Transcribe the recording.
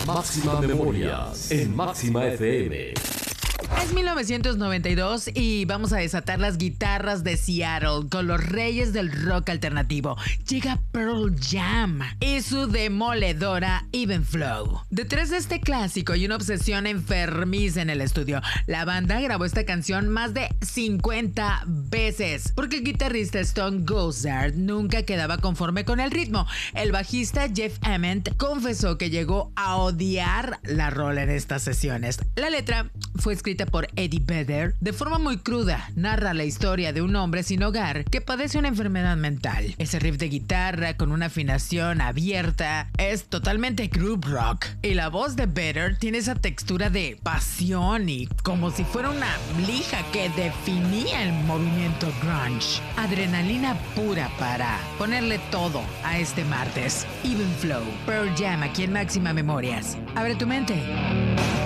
Máxima Memorias en Máxima FM. Es 1992 y vamos a desatar las guitarras de Seattle con los reyes del rock alternativo. Llega Pearl Jam y su demoledora Even Flow. Detrás de este clásico hay una obsesión enfermiza en el estudio. La banda grabó esta canción más de 50 veces porque el guitarrista Stone Gossard nunca quedaba conforme con el ritmo. El bajista Jeff Ament confesó que llegó a odiar la rola en estas sesiones. La letra fue escrita por Eddie Vedder de forma muy cruda. Narra la historia de un hombre sin hogar que padece una enfermedad mental. Ese riff de guitarra con una afinación abierta es totalmente groove rock. Y la voz de Vedder tiene esa textura de pasión y como si fuera una lija que definía el movimiento grunge. Adrenalina pura para ponerle todo a este martes. Even Flow, Pearl Jam aquí en Máxima Memorias. Abre tu mente.